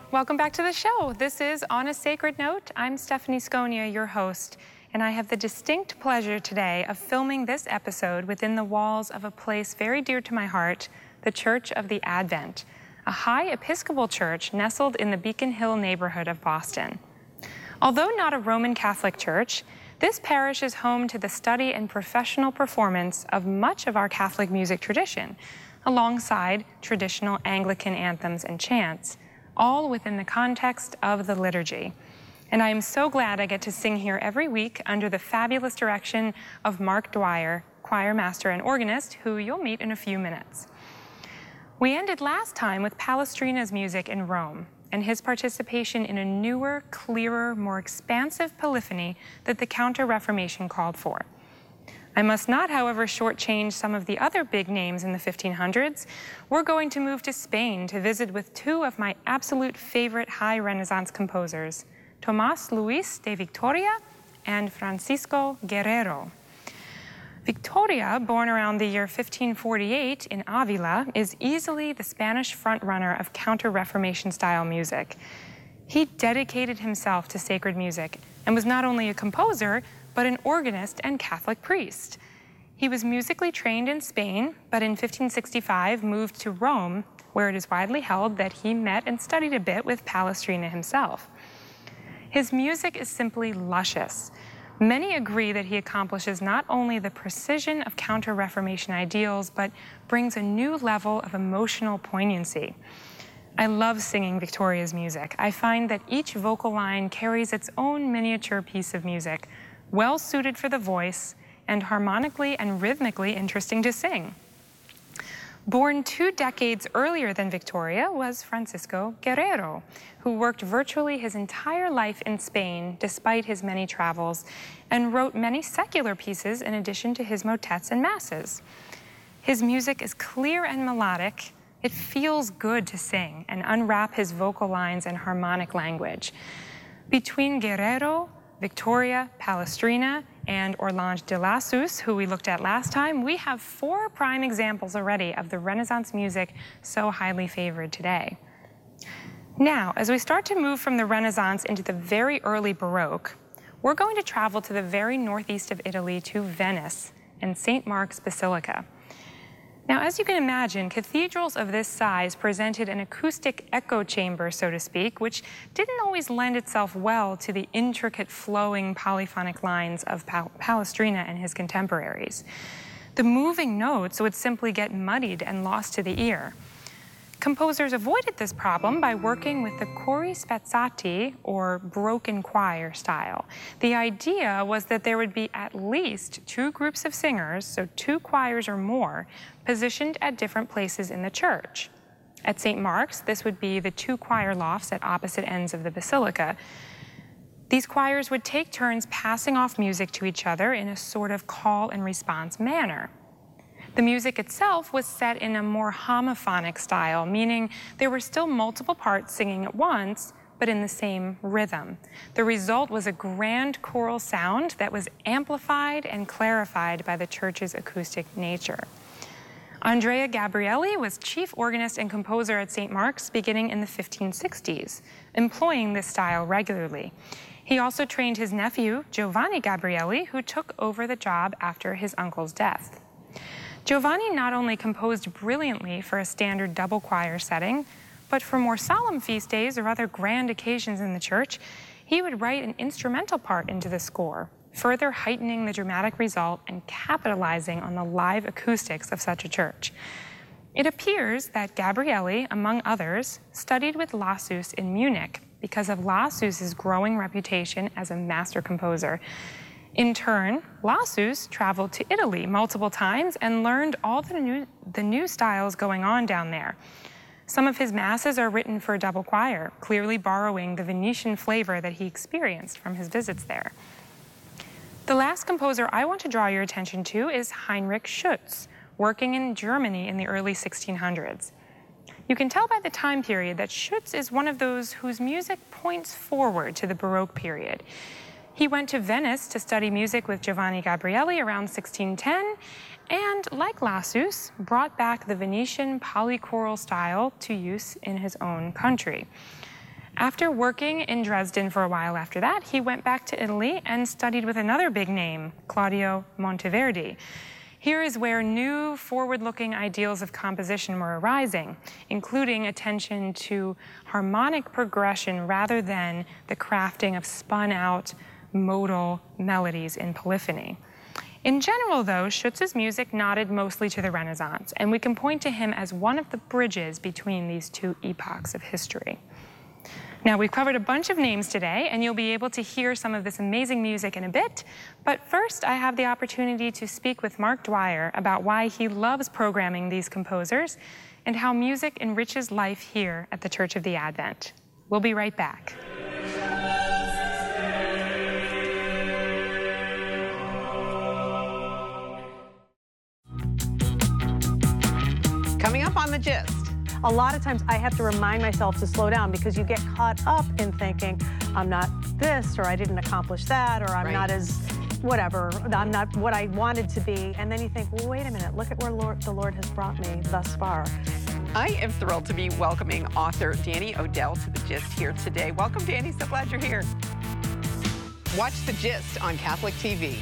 Welcome back to the show. This is On a Sacred Note. I'm Stephanie Sconia, your host, and I have the distinct pleasure today of filming this episode within the walls of a place very dear to my heart, the Church of the Advent, a high Episcopal church nestled in the Beacon Hill neighborhood of Boston. Although not a Roman Catholic church, this parish is home to the study and professional performance of much of our Catholic music tradition, alongside traditional Anglican anthems and chants, all within the context of the liturgy. And I am so glad I get to sing here every week under the fabulous direction of Mark Dwyer, choir master and organist, who you'll meet in a few minutes. We ended last time with Palestrina's music in Rome and his participation in a newer, clearer, more expansive polyphony that the Counter-Reformation called for. I must not, however, shortchange some of the other big names in the 1500s. We're going to move to Spain to visit with two of my absolute favorite high Renaissance composers, Tomás Luis de Victoria and Francisco Guerrero. Victoria, born around the year 1548 in Avila, is easily the Spanish frontrunner of Counter-Reformation style music. He dedicated himself to sacred music and was not only a composer, but an organist and Catholic priest. He was musically trained in Spain, but in 1565 moved to Rome, where it is widely held that he met and studied a bit with Palestrina himself. His music is simply luscious. Many agree that he accomplishes not only the precision of Counter-Reformation ideals, but brings a new level of emotional poignancy. I love singing Victoria's music. I find that each vocal line carries its own miniature piece of music, well suited for the voice, and harmonically and rhythmically interesting to sing. Born 2 decades earlier than Victoria was Francisco Guerrero, who worked virtually his entire life in Spain despite his many travels, and wrote many secular pieces in addition to his motets and masses. His music is clear and melodic. It feels good to sing and unwrap his vocal lines and harmonic language. Between Guerrero, Victoria, Palestrina, and Orlando de Lassus, who we looked at last time, we have 4 prime examples already of the Renaissance music so highly favored today. Now, as we start to move from the Renaissance into the very early Baroque, we're going to travel to the very northeast of Italy to Venice and St. Mark's Basilica. Now, as you can imagine, cathedrals of this size presented an acoustic echo chamber, so to speak, which didn't always lend itself well to the intricate flowing polyphonic lines of Palestrina and his contemporaries. The moving notes would simply get muddied and lost to the ear. Composers avoided this problem by working with the cori spezzati, or broken choir style. The idea was that there would be at least 2 groups of singers, so 2 choirs or more, positioned at different places in the church. At St. Mark's, this would be the 2 choir lofts at opposite ends of the basilica. These choirs would take turns passing off music to each other in a sort of call and response manner. The music itself was set in a more homophonic style, meaning there were still multiple parts singing at once, but in the same rhythm. The result was a grand choral sound that was amplified and clarified by the church's acoustic nature. Andrea Gabrielli was chief organist and composer at St. Mark's beginning in the 1560s, employing this style regularly. He also trained his nephew, Giovanni Gabrielli, who took over the job after his uncle's death. Giovanni not only composed brilliantly for a standard double choir setting, but for more solemn feast days or other grand occasions in the church, he would write an instrumental part into the score, further heightening the dramatic result and capitalizing on the live acoustics of such a church. It appears that Gabrielli, among others, studied with Lassus in Munich because of Lassus's growing reputation as a master composer. In turn, Lassus traveled to Italy multiple times and learned all the new styles going on down there. Some of his masses are written for double choir, clearly borrowing the Venetian flavor that he experienced from his visits there. The last composer I want to draw your attention to is Heinrich Schütz, working in Germany in the early 1600s. You can tell by the time period that Schütz is one of those whose music points forward to the Baroque period. He went to Venice to study music with Giovanni Gabrielli around 1610, and like Lassus, brought back the Venetian polychoral style to use in his own country. After working in Dresden for a while after that, he went back to Italy and studied with another big name, Claudio Monteverdi. Here is where new, forward-looking ideals of composition were arising, including attention to harmonic progression rather than the crafting of spun-out modal melodies in polyphony. In general, though, Schutz's music nodded mostly to the Renaissance, and we can point to him as one of the bridges between these two epochs of history. Now, we've covered a bunch of names today, and you'll be able to hear some of this amazing music in a bit. But first, I have the opportunity to speak with Mark Dwyer about why he loves programming these composers and how music enriches life here at the Church of the Advent. We'll be right back. Coming up on The Gist. A lot of times I have to remind myself to slow down because you get caught up in thinking, I'm not this, or I didn't accomplish that, or I'm not as whatever, I'm not what I wanted to be. And then you think, well, wait a minute, look at where the Lord has brought me thus far. I am thrilled to be welcoming author Danny Odell to The Gist here today. Welcome, Danny. So glad you're here. Watch The Gist on Catholic TV.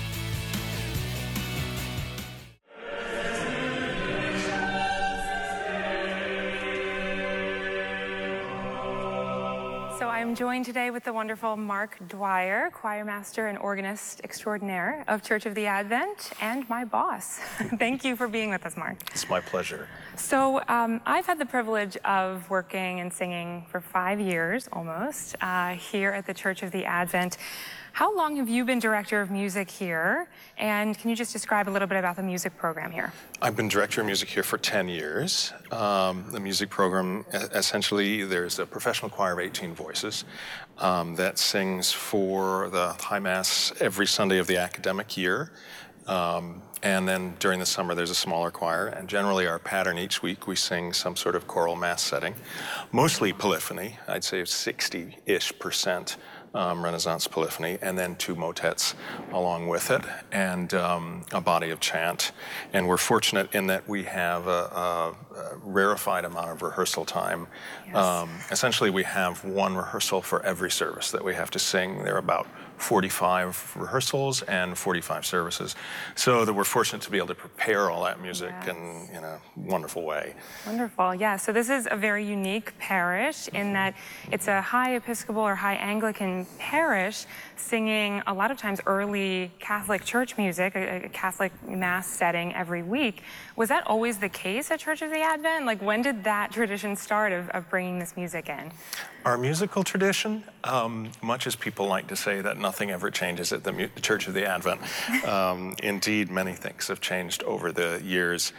So I'm joined today with the wonderful Mark Dwyer, choir master and organist extraordinaire of Church of the Advent, and my boss. Thank you for being with us, Mark. It's my pleasure. So I've had the privilege of working and singing for 5 years almost here at the Church of the Advent. How long have you been director of music here? And can you just describe a little bit about the music program here? I've been director of music here for 10 years. The music program, essentially, there's a professional choir of 18 voices that sings for the High Mass every Sunday of the academic year. And then during the summer, there's a smaller choir. And generally, our pattern each week, we sing some sort of choral mass setting, mostly polyphony. I'd say 60-ish% Renaissance polyphony, and then 2 motets along with it, and a body of chant. And we're fortunate in that we have a rarefied amount of rehearsal time. Yes. Essentially, we have 1 rehearsal for every service that we have to sing. There are about 45 rehearsals and 45 services, so that we're fortunate to be able to prepare all that music in a wonderful way. Wonderful, yeah. So this is a very unique parish in that it's a high Episcopal or high Anglican parish singing a lot of times early Catholic church music, a Catholic mass setting every week. Was that always the case at Church of the Advent? Like, when did that tradition start of bringing this music in? Our musical tradition, much as people like to say that nothing ever changes at the Church of the Advent, indeed many things have changed over the years.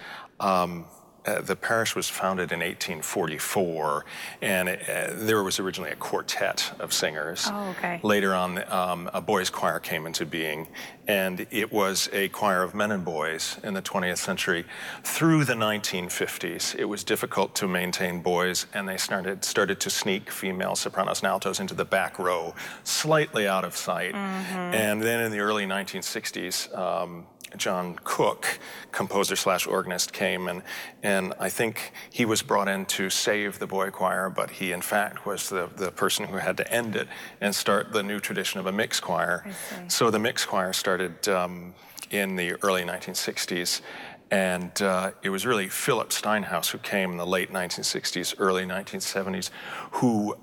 The parish was founded in 1844, and there was originally a quartet of singers. Oh, okay. Later on, a boys' choir came into being, and it was a choir of men and boys in the 20th century. Through the 1950s, it was difficult to maintain boys, and they started to sneak female sopranos and altos into the back row, slightly out of sight. Mm-hmm. And then in the early 1960s, John Cook, composer/organist, came, and I think he was brought in to save the boy choir, but he in fact was the person who had to end it and start the new tradition of a mixed choir. So the mixed choir started in the early 1960s, and it was really Philip Steinhaus who came in the late 1960s, early 1970s, who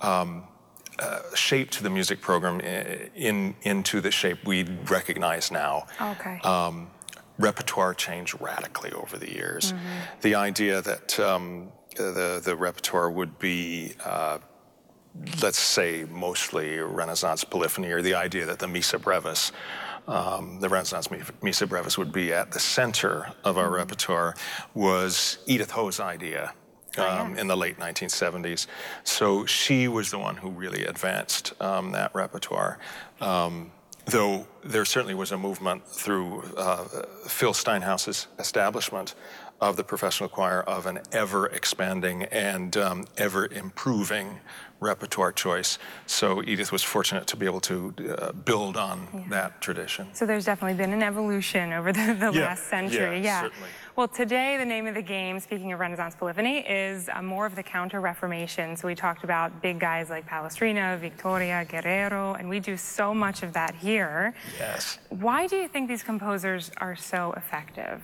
shaped the music program into the shape we recognize now. Okay. Repertoire changed radically over the years. Mm-hmm. The idea that the repertoire would be, let's say, mostly Renaissance polyphony, or the idea that the Missa Brevis, the Renaissance Missa Brevis, would be at the center of our repertoire, was Edith Ho's idea. In the late 1970s. So she was the one who really advanced that repertoire. Though there certainly was a movement through Phil Steinhaus's establishment of the professional choir of an ever-expanding and ever-improving repertoire choice. So Edith was fortunate to be able to build on that tradition. So there's definitely been an evolution over the last century. Yeah, certainly. Well, today the name of the game, speaking of Renaissance polyphony, is more of the Counter-Reformation. So we talked about big guys like Palestrina, Victoria, Guerrero, and we do so much of that here. Yes. Why do you think these composers are so effective?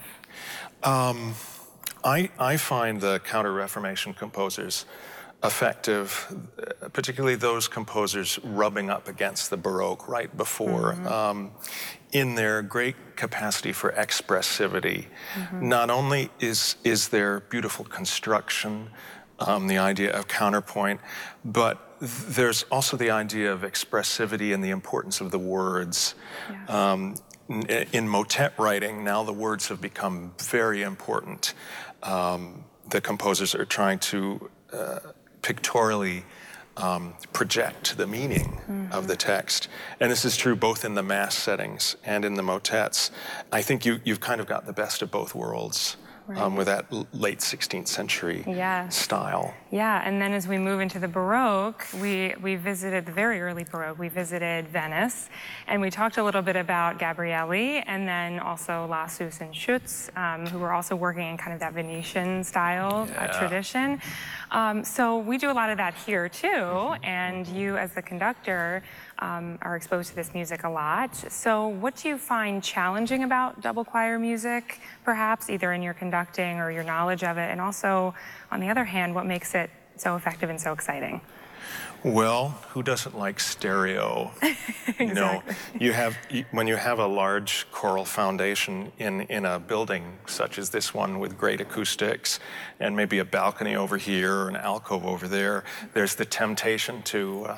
I find the Counter-Reformation composers effective, particularly those composers rubbing up against the Baroque right before, in their great capacity for expressivity. Not only is there beautiful construction, the idea of counterpoint, but there's also the idea of expressivity and the importance of the words. In motet writing, now the words have become very important. The composers are trying to pictorially project the meaning of the text. And this is true both in the mass settings and in the motets. I think you've kind of got the best of both worlds. With that late 16th century style. Yeah, and then as we move into the Baroque, we visited the very early Baroque. We visited Venice, and we talked a little bit about Gabrieli, and then also Lassus and Schütz, who were also working in kind of that Venetian style tradition. So we do a lot of that here too, and you as the conductor are exposed to this music a lot. So what do you find challenging about double choir music, perhaps either in your conducting or your knowledge of it, and also, on the other hand, what makes it so effective and so exciting? Well, who doesn't like stereo? Exactly. You know, when you have a large choral foundation in a building such as this one with great acoustics and maybe a balcony over here or an alcove over there, there's the temptation to